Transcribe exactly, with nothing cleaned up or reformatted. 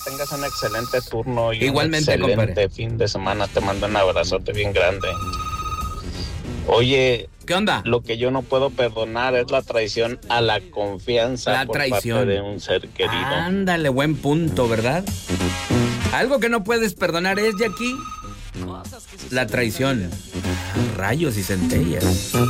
tengas un excelente turno y Igualmente, un excelente compadre. fin de semana. Te mando un abrazote bien grande. Oye, ¿qué onda? Lo que yo no puedo perdonar es la traición a la confianza La por traición. parte de un ser querido. Ándale, buen punto, ¿verdad? Algo que no puedes perdonar es, Jackie, la traición. Rayos y centellas.